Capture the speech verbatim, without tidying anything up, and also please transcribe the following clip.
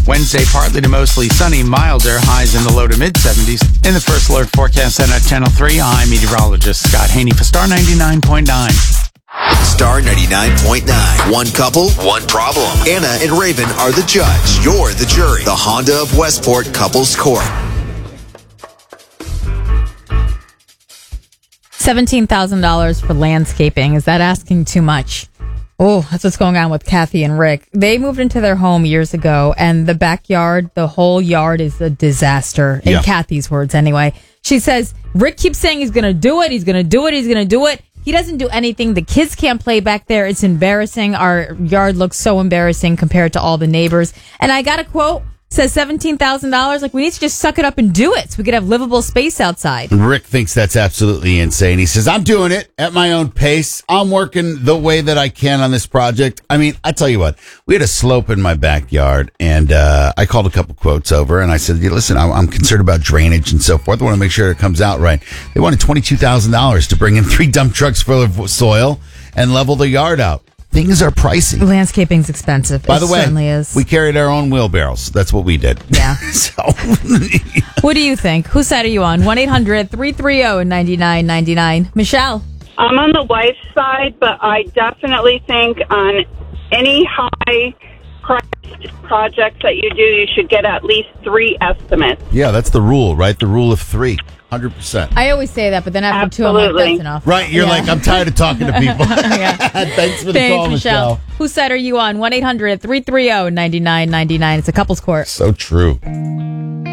Wednesday, partly to mostly sunny, milder, highs in the low to mid-seventies. In the First Alert Forecast Center at ten oh three, I'm meteorologist Scott Haney for Star ninety-nine point nine. Star ninety-nine point nine. One couple, one problem. Anna and Raven are the judge. You're the jury. The Honda of Westport Couples Court. seventeen thousand dollars for landscaping. Is that asking too much? Oh, that's what's going on with Kathy and Rick. They moved into their home years ago, and the backyard, the whole yard is a disaster. In Yeah. Kathy's words, anyway. She says, Rick keeps saying he's going to do it, he's going to do it, he's going to do it. He doesn't do anything. The kids can't play back there. It's embarrassing. Our yard looks so embarrassing compared to all the neighbors. And I got a quote. Says seventeen thousand dollars. Like, we need to just suck it up and do it so we could have livable space outside. Rick thinks that's absolutely insane. He says, I'm doing it at my own pace. I'm working the way that I can on this project. I mean, I tell you what, we had a slope in my backyard, and uh, I called a couple quotes over, and I said, yeah, listen, I'm, I'm concerned about drainage and so forth. I want to make sure it comes out right. They wanted twenty-two thousand dollars to bring in three dump trucks full of soil and level the yard out. Things are pricey. Landscaping's expensive. By it the way, certainly is. we carried our own wheelbarrows. That's what we did. Yeah. So, What do you think? Whose side are you on? one eight hundred three three zero nine nine nine nine. Michelle. I'm on the wife's side, but I definitely think on any high-priced projects that you do, you should get at least three estimates. yeah, that's the rule, right? The rule of three. one hundred percent. I always say that, but then after two, I'm like, Absolutely. that's enough. Right, you're Yeah. like, I'm tired of talking to people. Thanks for the Thanks, call, Michelle. Michelle. Whose side are you on? one eight hundred three three zero nine nine nine nine. It's a couple's court. So true.